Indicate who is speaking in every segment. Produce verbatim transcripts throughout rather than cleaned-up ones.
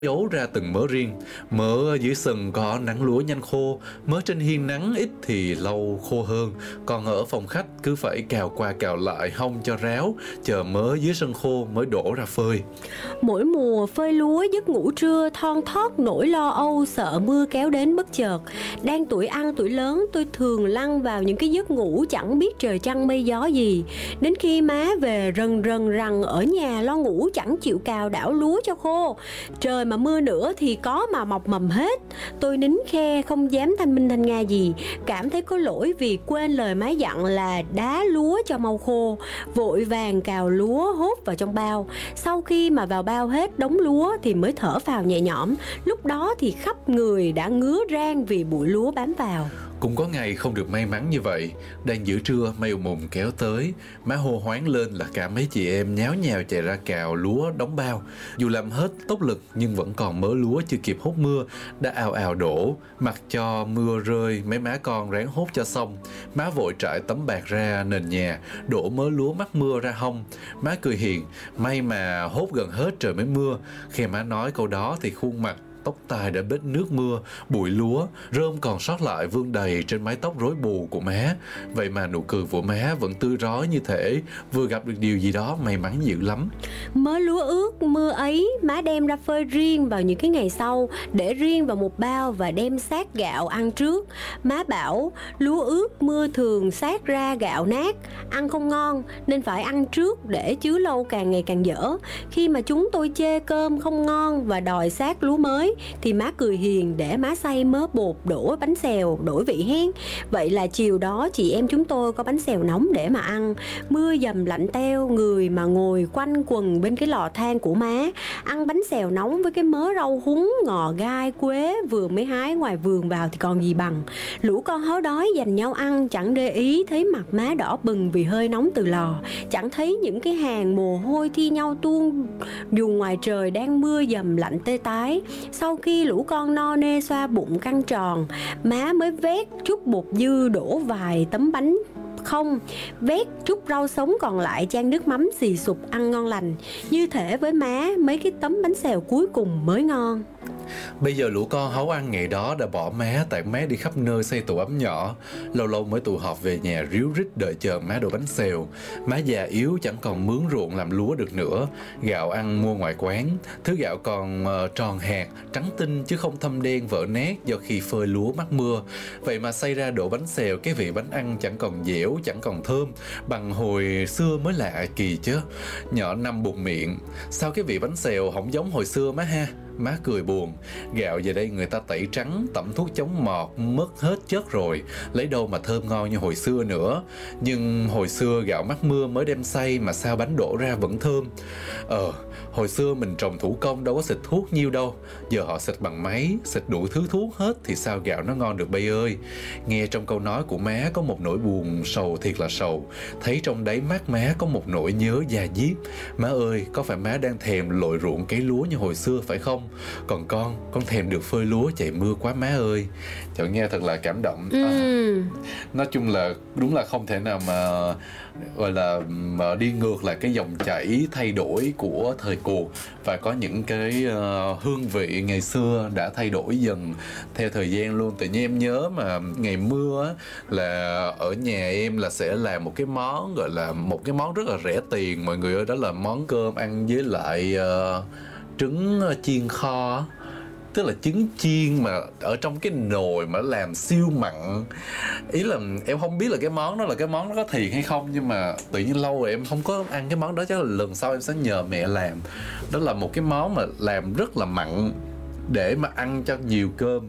Speaker 1: Giấu ra từng mớ riêng. Mớ ở dưới sân có nắng lúa nhanh khô, mớ trên hiên nắng ít thì lâu khô hơn. Còn ở phòng khách cứ phải cào qua cào lại hong cho ráo, chờ mớ dưới sân khô mới đổ ra phơi.
Speaker 2: Mỗi mùa phơi lúa giấc ngủ trưa thon thót nỗi lo âu sợ mưa kéo đến bất chợt. Đang tuổi ăn tuổi lớn, tôi thường lăn vào những cái giấc ngủ chẳng biết trời trăng mây gió gì. Đến khi má về rần rần rằng ở nhà lo ngủ chẳng chịu cào đảo lúa cho khô. Trời mà mưa nữa thì có mà mọc mầm hết. Tôi nín khe không dám thanh minh thanh nga gì, cảm thấy có lỗi vì quên lời má dặn là đá lúa cho mau khô. Vội vàng cào lúa hốt vào trong bao. Sau khi mà vào bao hết đống lúa thì mới thở phào nhẹ nhõm. Lúc đó thì khắp người đã ngứa rang vì bụi lúa bám vào.
Speaker 1: Cũng có ngày không được may mắn như vậy. Đang giữa trưa mây ùm ùm kéo tới, má hô hoáng lên là cả mấy chị em nháo nhào chạy ra cào lúa đóng bao. Dù làm hết tốc lực nhưng vẫn còn mớ lúa chưa kịp hốt mưa đã ào ào đổ. Mặc cho mưa rơi, mấy má con ráng hốt cho xong. Má vội trải tấm bạt ra nền nhà, đổ mớ lúa mắc mưa ra hông. Má cười hiền, may mà hốt gần hết trời mới mưa. Khi má nói câu đó thì khuôn mặt tóc tai đã bết nước mưa, bụi lúa, rơm còn sót lại vương đầy trên mái tóc rối bù của má. Vậy mà nụ cười của má vẫn tươi rói như thể vừa gặp được điều gì đó may mắn dữ lắm.
Speaker 2: Mớ lúa ướt mưa ấy má đem ra phơi riêng vào những cái ngày sau, để riêng vào một bao và đem xác gạo ăn trước. Má bảo lúa ướt mưa thường xác ra gạo nát, ăn không ngon nên phải ăn trước để chứa lâu càng ngày càng dở. Khi mà chúng tôi chê cơm không ngon và đòi xác lúa mới thì má cười hiền để má xay mớ bột đổ bánh xèo đổi vị hen. Vậy là chiều đó chị em chúng tôi có bánh xèo nóng để mà ăn. Mưa dầm lạnh teo người mà ngồi quanh quần bên cái lò than của má, ăn bánh xèo nóng với cái mớ rau húng ngò gai quế vừa mới hái ngoài vườn vào thì còn gì bằng. Lũ con hói đói dành nhau ăn, chẳng để ý thấy mặt má đỏ bừng vì hơi nóng từ lò, chẳng thấy những cái hàng mồ hôi thi nhau tuôn dù ngoài trời đang mưa dầm lạnh tê tái. Sau khi lũ con no nê xoa bụng căng tròn, má mới vét chút bột dư đổ vài tấm bánh không, vét chút rau sống còn lại chan nước mắm xì sụp ăn ngon lành. Như thể với má mấy cái tấm bánh xèo cuối cùng mới ngon.
Speaker 1: Bây giờ lũ con háu ăn ngày đó đã bỏ má, tại má đi khắp nơi xây tổ ấm nhỏ. Lâu lâu mới tụ họp về nhà ríu rít đợi chờ má đổ bánh xèo. Má già yếu chẳng còn mướn ruộng làm lúa được nữa. Gạo ăn mua ngoài quán, thứ gạo còn uh, tròn hạt, trắng tinh chứ không thâm đen vỡ nát do khi phơi lúa mắc mưa. Vậy mà xay ra đổ bánh xèo, cái vị bánh ăn chẳng còn dẻo, chẳng còn thơm bằng hồi xưa mới lạ kỳ chứ. Nhỏ năm buồn miệng, sao cái vị bánh xèo không giống hồi xưa má ha? Má cười buồn, gạo giờ đây người ta tẩy trắng, tẩm thuốc chống mọt, mất hết chất rồi, lấy đâu mà thơm ngon như hồi xưa nữa. Nhưng hồi xưa gạo mắc mưa mới đem xay mà sao bánh đổ ra vẫn thơm. Ờ, hồi xưa mình trồng thủ công đâu có xịt thuốc nhiêu đâu, giờ họ xịt bằng máy, xịt đủ thứ thuốc hết thì sao gạo nó ngon được bây ơi. Nghe trong câu nói của má có một nỗi buồn sầu thiệt là sầu, thấy trong đáy mắt má có một nỗi nhớ già diết. Má ơi, có phải má đang thèm lội ruộng cấy lúa như hồi xưa phải không? Còn con, con thèm được phơi lúa chạy mưa quá má ơi. Trời, nghe thật là cảm động.
Speaker 2: ừ.
Speaker 1: à, Nói chung là đúng là không thể nào mà gọi là mà đi ngược lại cái dòng chảy thay đổi của thời cuộc. Và có những cái uh, hương vị ngày xưa đã thay đổi dần theo thời gian luôn. Tự nhiên em nhớ mà ngày mưa á, là ở nhà em là sẽ làm một cái món gọi là một cái món rất là rẻ tiền mọi người ơi. Đó là món cơm ăn với lại uh, trứng chiên kho, tức là trứng chiên mà ở trong cái nồi mà làm siêu mặn. Ý là em không biết là cái món đó là cái món nó có thiệt hay không, nhưng mà tự nhiên lâu rồi em không có ăn cái món đó, chắc là lần sau em sẽ nhờ mẹ làm. Đó là một cái món mà làm rất là mặn để mà ăn cho nhiều cơm.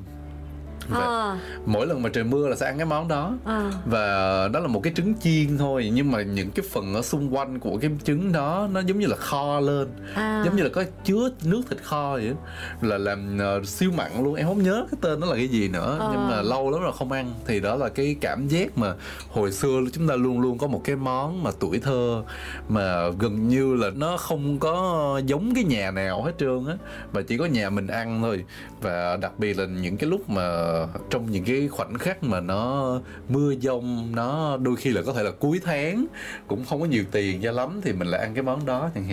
Speaker 2: À.
Speaker 1: Mỗi lần mà trời mưa là sẽ ăn cái món đó.
Speaker 2: à.
Speaker 1: Và đó là một cái trứng chiên thôi, nhưng mà những cái phần ở xung quanh của cái trứng đó nó giống như là kho lên,
Speaker 2: à.
Speaker 1: giống như là có chứa nước thịt kho vậy đó. Là làm uh, siêu mặn luôn. Em không nhớ cái tên nó là cái gì nữa, à. nhưng mà lâu lắm rồi không ăn. Thì đó là cái cảm giác mà hồi xưa chúng ta luôn luôn có một cái món mà tuổi thơ mà gần như là nó không có giống cái nhà nào hết trơn á, mà chỉ có nhà mình ăn thôi. Và đặc biệt là những cái lúc mà trong những cái khoảnh khắc mà nó mưa dông, nó đôi khi là có thể là cuối tháng cũng không có nhiều tiền cho lắm, thì mình lại ăn cái món đó chẳng hạn.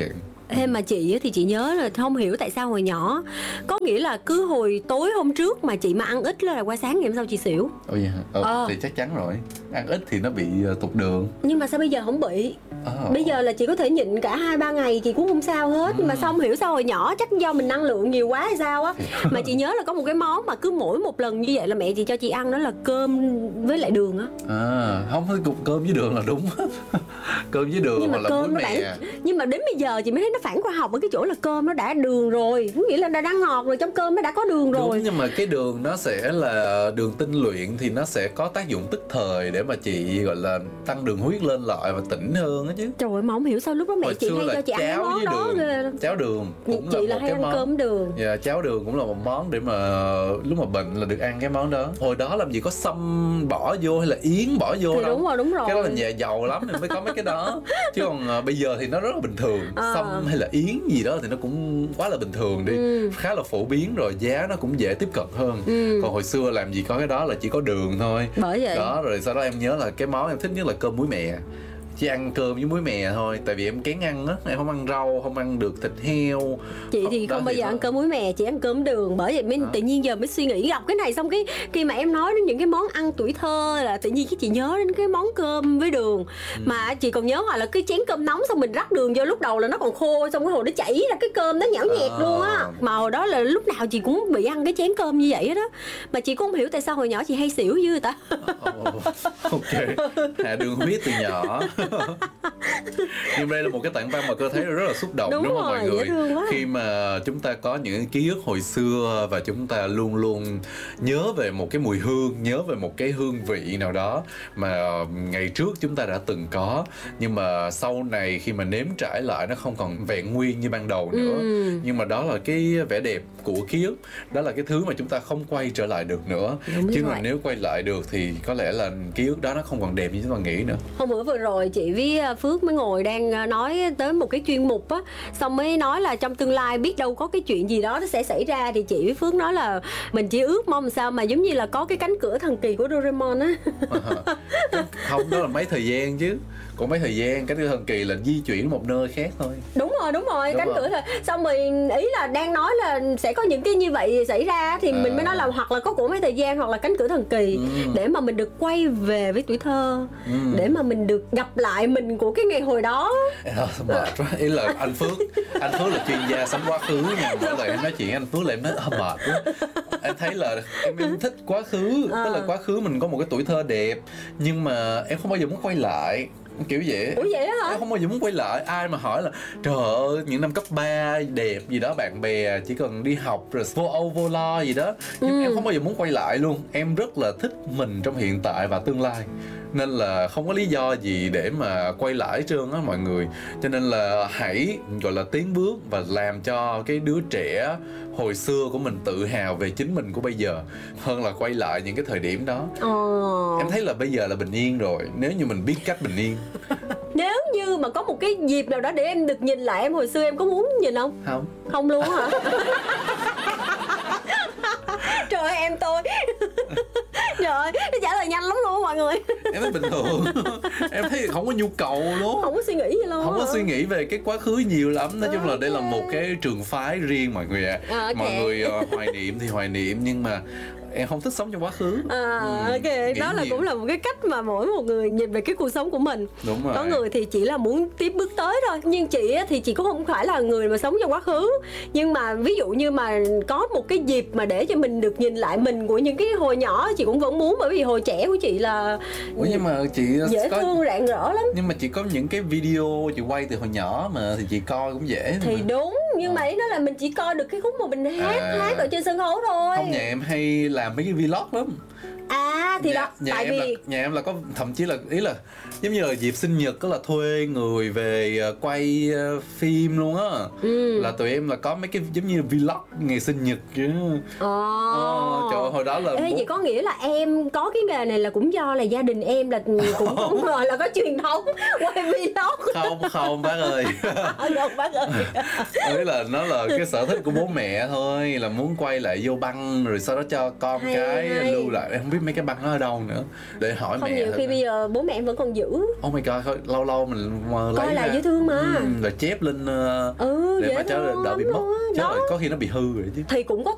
Speaker 2: Ê, mà chị á thì chị nhớ là không hiểu tại sao hồi nhỏ có nghĩa là cứ hồi tối hôm trước mà chị mà ăn ít là qua sáng ngày hôm sau chị xỉu.
Speaker 1: Ồ vậy hả? Ờ,
Speaker 2: Ờ.
Speaker 1: thì chắc chắn rồi. Ăn ít thì nó bị uh, tụt đường.
Speaker 2: Nhưng mà sao bây giờ không bị?
Speaker 1: Ờ.
Speaker 2: Bây giờ là chị có thể nhịn cả hai ba ngày chị cũng không sao hết. Nhưng mà sao không hiểu sao hồi nhỏ chắc do mình năng lượng nhiều quá hay sao á. Mà chị nhớ là có một cái món mà cứ mỗi một lần như vậy là mẹ chị cho chị ăn, đó là cơm với lại đường á.
Speaker 1: À, không phải cục cơm với đường là đúng. Cơm với đường
Speaker 2: Nhưng mà
Speaker 1: hoặc là muối
Speaker 2: cơm nó
Speaker 1: mè.
Speaker 2: đã, nhưng mà đến bây giờ chị mới thấy nó phản khoa học ở cái chỗ là cơm nó đã đường rồi, có nghĩa là đã, đã ngọt rồi, trong cơm nó đã có đường rồi.
Speaker 1: Đúng, nhưng mà cái đường nó sẽ là đường tinh luyện thì nó sẽ có tác dụng tức thời để mà chị gọi là tăng đường huyết lên lại và tỉnh hơn á chứ.
Speaker 2: Trời ơi, mà không hiểu sao lúc đó mẹ
Speaker 1: Hồi
Speaker 2: chị
Speaker 1: xưa
Speaker 2: hay
Speaker 1: là
Speaker 2: cho chị ăn cái
Speaker 1: cháo
Speaker 2: món
Speaker 1: với
Speaker 2: đó
Speaker 1: đường.
Speaker 2: ghê lắm.
Speaker 1: Cháo đường cũng
Speaker 2: Chị
Speaker 1: là
Speaker 2: là
Speaker 1: một
Speaker 2: hay
Speaker 1: cái
Speaker 2: ăn
Speaker 1: món.
Speaker 2: cơm đường.
Speaker 1: Dạ, cháo đường cũng là một món để mà lúc mà bệnh là được ăn cái món đó. Hồi đó làm gì có sâm bỏ vô hay là yến bỏ vô
Speaker 2: Thì
Speaker 1: đâu.
Speaker 2: đúng rồi, đúng rồi.
Speaker 1: Cái đó là nhà giàu lắm thì mới có mấy cái đó. Chứ còn à, bây giờ thì nó rất là bình thường.
Speaker 2: À.
Speaker 1: Sâm hay là yến gì đó thì nó cũng quá là bình thường đi.
Speaker 2: Ừ.
Speaker 1: Khá là phổ biến rồi, giá nó cũng dễ tiếp cận hơn.
Speaker 2: Ừ.
Speaker 1: Còn hồi xưa làm gì có cái đó, là chỉ có đường thôi.
Speaker 2: Bởi vậy.
Speaker 1: Đó, rồi sau đó em nhớ là cái món em thích nhất là cơm muối mè. Chỉ ăn cơm với muối mè thôi, tại vì em kén ăn á, em không ăn rau, không ăn được thịt heo.
Speaker 2: Chị thì
Speaker 1: Đó
Speaker 2: không bao giờ
Speaker 1: nó-
Speaker 2: ăn cơm muối mè, chị ăn cơm đường. Bởi vậy mới
Speaker 1: Đó.
Speaker 2: tự nhiên giờ mới suy nghĩ đọc cái này xong cái khi mà em nói đến những cái món ăn tuổi thơ là tự nhiên cái chị nhớ đến cái món cơm với đường.
Speaker 1: Ừ.
Speaker 2: Mà chị còn nhớ hồi là cái chén cơm nóng xong mình rắc đường vô, lúc đầu là nó còn khô, xong cái hồi nó chảy ra cái cơm nó nhão nhẹt
Speaker 1: À.
Speaker 2: luôn á. Mà hồi đó là lúc nào chị cũng bị ăn cái chén cơm như vậy đó. Mà chị cũng không hiểu tại sao hồi nhỏ chị hay xỉu với người ta.
Speaker 1: Ồ, ok, hạ đường huyết từ nhỏ. Nhưng đây là một cái tảng văn mà cơ thấy rất là xúc động.
Speaker 2: Đúng
Speaker 1: Đúng không
Speaker 2: rồi,
Speaker 1: mọi
Speaker 2: dễ
Speaker 1: người?
Speaker 2: thương quá.
Speaker 1: Khi mà chúng ta có những ký ức hồi xưa và chúng ta luôn luôn nhớ về một cái mùi hương, nhớ về một cái hương vị nào đó mà ngày trước chúng ta đã từng có, nhưng mà sau này khi mà nếm trải lại nó không còn vẹn nguyên như ban đầu nữa.
Speaker 2: Ừ.
Speaker 1: Nhưng mà đó là cái vẻ đẹp của ký ức, đó là cái thứ mà chúng ta không quay trở lại được nữa.
Speaker 2: Đúng như
Speaker 1: Chứ
Speaker 2: vậy.
Speaker 1: mà nếu quay lại được thì có lẽ là ký ức đó nó không còn đẹp như chúng ta nghĩ nữa.
Speaker 2: Hôm bữa vừa rồi chị với Phước mới ngồi đang nói tới một cái chuyên mục á, xong mới nói là trong tương lai biết đâu có cái chuyện gì đó nó sẽ xảy ra, thì chị với Phước nói là mình chỉ ước mong sao mà giống như là có cái cánh cửa thần kỳ của Doraemon á.
Speaker 1: Không, đó là mấy thời gian chứ. Còn mấy thời gian cái thần kỳ là di chuyển đến một nơi khác thôi.
Speaker 2: Đúng rồi, đúng rồi,
Speaker 1: Đúng
Speaker 2: cánh
Speaker 1: rồi.
Speaker 2: cửa thôi. Xong rồi ý là đang nói là sẽ có những cái như vậy xảy ra thì
Speaker 1: À.
Speaker 2: mình mới nói là hoặc là có của mấy thời gian hoặc là cánh cửa thần kỳ,
Speaker 1: Ừ.
Speaker 2: để mà mình được quay về với tuổi thơ,
Speaker 1: Ừ.
Speaker 2: để mà mình được gặp lại mình của cái ngày hồi đó.
Speaker 1: À, mệt quá. Ý là anh Phước Anh Phước là chuyên gia sống quá khứ nha. Mỗi lần em nói chuyện anh Phước là em nói à, mệt quá. Em thấy là em, em thích quá khứ.
Speaker 2: À.
Speaker 1: Tức là quá khứ mình có một cái tuổi thơ đẹp, nhưng mà em không bao giờ muốn quay lại. Kiểu vậy.
Speaker 2: Ủa vậy á hả?
Speaker 1: Em không bao giờ muốn quay lại. Ai mà hỏi là trời ơi những năm cấp ba đẹp gì đó, bạn bè chỉ cần đi học rồi vô âu vô lo gì đó, nhưng
Speaker 2: Ừ.
Speaker 1: em không bao giờ muốn quay lại luôn. Em rất là thích mình trong hiện tại và tương lai, nên là không có lý do gì để mà quay lại hết trơn á mọi người. Cho nên là hãy gọi là tiến bước và làm cho cái đứa trẻ hồi xưa của mình tự hào về chính mình của bây giờ, hơn là quay lại những cái thời điểm đó.
Speaker 2: Ồ.
Speaker 1: Em thấy là bây giờ là bình yên rồi, nếu như mình biết cách bình yên.
Speaker 2: Nếu như mà có một cái dịp nào đó để em được nhìn lại em hồi xưa, em có muốn nhìn không?
Speaker 1: Không.
Speaker 2: Không luôn hả? Trời ơi, em tôi. Trời ơi, nó trả lời nhanh lắm luôn á mọi người.
Speaker 1: Em thấy bình thường. Em thấy không có nhu cầu luôn.
Speaker 2: Không có suy nghĩ gì luôn.
Speaker 1: Không có
Speaker 2: hả?
Speaker 1: suy nghĩ về cái quá khứ nhiều lắm. Nói chung là đây là
Speaker 2: Ok.
Speaker 1: một cái trường phái riêng mọi người ạ.
Speaker 2: À, ok.
Speaker 1: Mọi người ờ, hoài niệm thì hoài niệm, nhưng mà em không thích sống trong quá khứ.
Speaker 2: À,
Speaker 1: Ừ,
Speaker 2: ok,
Speaker 1: nghĩ
Speaker 2: đó là
Speaker 1: nhiều.
Speaker 2: cũng là một cái cách mà mỗi một người nhìn về cái cuộc sống của mình.
Speaker 1: Đúng rồi.
Speaker 2: Có người thì chỉ là muốn tiếp bước tới thôi. Nhưng chị á, thì chị cũng không phải là người mà sống trong quá khứ. Nhưng mà ví dụ như mà có một cái dịp mà để cho mình được nhìn lại mình của những cái hồi nhỏ, chị cũng vẫn muốn. Bởi vì hồi trẻ của chị là
Speaker 1: Ủa, nhưng mà chị
Speaker 2: dễ
Speaker 1: có...
Speaker 2: thương rạng rỡ lắm.
Speaker 1: Nhưng mà chị có những cái video chị quay từ hồi nhỏ mà, thì chị coi cũng dễ
Speaker 2: Thì
Speaker 1: mà.
Speaker 2: đúng, nhưng mà ý nói là mình chỉ coi được cái khúc mà mình hát,
Speaker 1: À.
Speaker 2: hát ở trên sân khấu thôi.
Speaker 1: Không, nhà em hay làm mấy cái vlog lắm.
Speaker 2: À thì
Speaker 1: nhà,
Speaker 2: đó,
Speaker 1: nhà
Speaker 2: tại
Speaker 1: em
Speaker 2: vì
Speaker 1: là, nhà em là có, thậm chí là ý là giống như là dịp sinh nhật đó là thuê người về ờ, quay ờ, phim luôn á.
Speaker 2: Ừ.
Speaker 1: Là tụi em là có mấy cái giống như vlog ngày sinh nhật chứ.
Speaker 2: Ồ.
Speaker 1: Ờ, trời ơi, hồi đó là
Speaker 2: Ê,
Speaker 1: bố-
Speaker 2: vậy có nghĩa là em có cái nghề này là cũng do là gia đình em là cũng không ngờ là có truyền thống quay vlog.
Speaker 1: không không bác ơi.
Speaker 2: Được bác ơi.
Speaker 1: Ý là nó là cái sở thích của bố mẹ thôi, là muốn quay lại vô băng rồi sau đó cho con
Speaker 2: Hay,
Speaker 1: cái
Speaker 2: hay.
Speaker 1: lưu lại. Em không biết mấy cái băng đó nó ở đâu nữa để hỏi
Speaker 2: Không,
Speaker 1: mẹ.
Speaker 2: nhiều khi bây giờ bố mẹ em vẫn còn giữ.
Speaker 1: Oh my god, lâu lâu mình mà lấy
Speaker 2: Coi là
Speaker 1: ra.
Speaker 2: dễ thương mà.
Speaker 1: Ừ, rồi chép lên uh,
Speaker 2: Ừ,
Speaker 1: để
Speaker 2: dễ
Speaker 1: mà cháu
Speaker 2: thương
Speaker 1: đỡ
Speaker 2: lắm
Speaker 1: bị mất.
Speaker 2: luôn á.
Speaker 1: Chứ
Speaker 2: Đó.
Speaker 1: rồi có khi nó bị hư rồi chứ.
Speaker 2: Thì cũng có